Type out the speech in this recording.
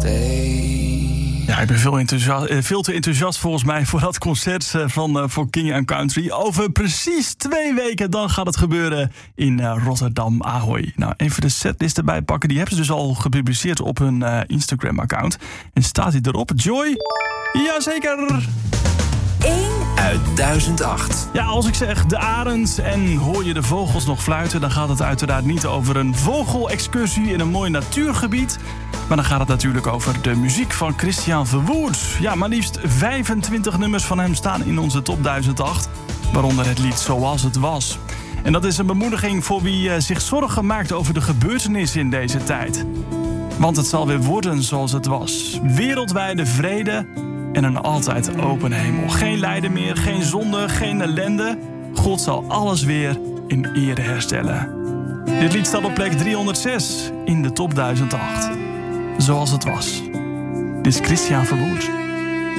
Ja, ik ben veel te enthousiast volgens mij voor dat concert voor King and Country. Over precies 2 weken dan gaat het gebeuren in Rotterdam Ahoy. Nou, even de setlist erbij pakken. Die hebben ze dus al gepubliceerd op hun Instagram-account. En staat hij erop? Joy? Jazeker! 1 uit 1008. Ja, als ik zeg de arend en hoor je de vogels nog fluiten, dan gaat het uiteraard niet over een vogelexcursie in een mooi natuurgebied. Maar dan gaat het natuurlijk over de muziek van Christian Verwoerd. Ja, maar liefst 25 nummers van hem staan in onze top 1008. Waaronder het lied Zoals het was. En dat is een bemoediging voor wie zich zorgen maakt over de gebeurtenissen in deze tijd. Want het zal weer worden zoals het was. Wereldwijde vrede en een altijd open hemel. Geen lijden meer, geen zonde, geen ellende. God zal alles weer in ere herstellen. Dit lied staat op plek 306 in de top 1008. Zoals het was. Dit is Christian Verwoerd.